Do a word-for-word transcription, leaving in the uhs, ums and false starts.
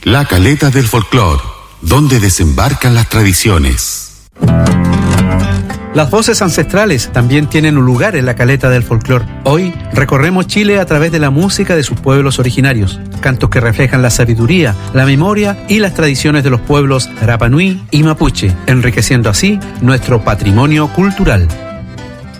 La Caleta del Folclor, donde desembarcan las tradiciones. Las voces ancestrales también tienen un lugar en la Caleta del Folclor. Hoy recorremos Chile a través de la música de sus pueblos originarios, cantos que reflejan la sabiduría, la memoria y las tradiciones de los pueblos Rapa Nui y Mapuche, enriqueciendo así nuestro patrimonio cultural.